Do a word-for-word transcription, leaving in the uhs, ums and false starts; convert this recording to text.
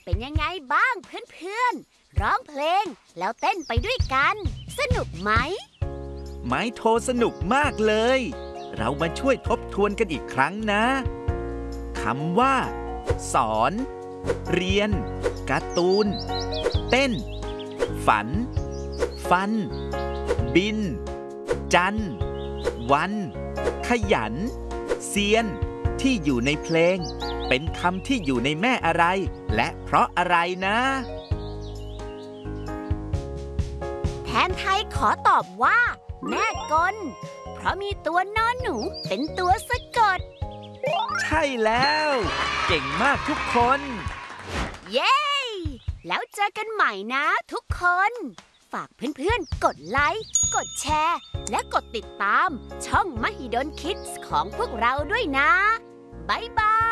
เป็นยังไงบ้างเพื่อนๆร้องเพลงแล้วเต้นไปด้วยกันสนุกไหมไม้โทสนุกมากเลยเรามาช่วยทบทวนกันอีกครั้งนะคำว่าสอนเรียนการ์ตูนเต้นฝันฟันบินจันวันขยันเซียนที่อยู่ในเพลงเป็นคำที่อยู่ในแม่อะไรและเพราะอะไรนะแทนไทยขอตอบว่าแม่กลเพราะมีตัวนอนหนูเป็นตัวสะกดใช่แล้วเก่งมากทุกคนเย้แล้วเจอกันใหม่นะทุกคนฝากเพื่อนๆกดไลค์กดแชร์และกดติดตามช่องมหิดลคิดส์ของพวกเราด้วยนะบ๊ายบาย